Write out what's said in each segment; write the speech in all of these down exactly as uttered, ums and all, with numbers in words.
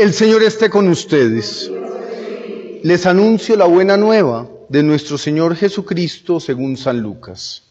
El Señor esté con ustedes. Les anuncio la buena nueva de nuestro Señor Jesucristo según San Lucas.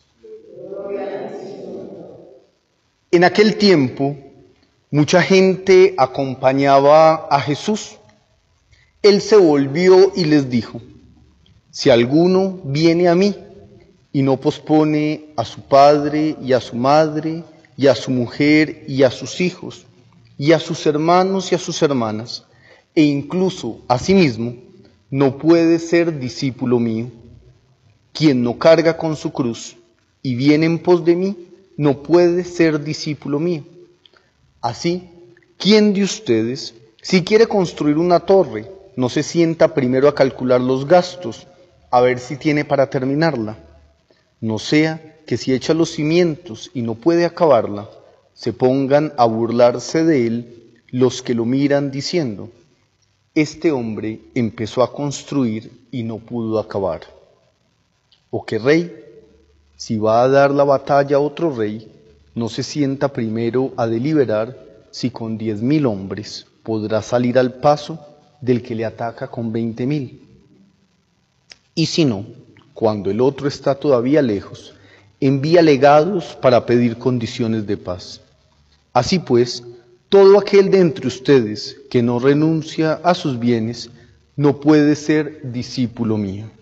En aquel tiempo, mucha gente acompañaba a Jesús. Él se volvió y les dijo: si alguno viene a mí y no pospone a su padre y a su madre y a su mujer y a sus hijos y a sus hermanos y a sus hermanas, e incluso a sí mismo, no puede ser discípulo mío. Quien no carga con su cruz y viene en pos de mí, no puede ser discípulo mío. Así, ¿quién de ustedes, si quiere construir una torre, no se sienta primero a calcular los gastos, a ver si tiene para terminarla? No sea que si echa los cimientos y no puede acabarla, se pongan a burlarse de él los que lo miran diciendo: este hombre empezó a construir y no pudo acabar. ¿O qué rey, si va a dar la batalla a otro rey, no se sienta primero a deliberar si con diez mil hombres podrá salir al paso del que le ataca con veinte mil? Y si no, cuando el otro está todavía lejos, envía legados para pedir condiciones de paz. Así pues, todo aquel de entre ustedes que no renuncia a sus bienes no puede ser discípulo mío.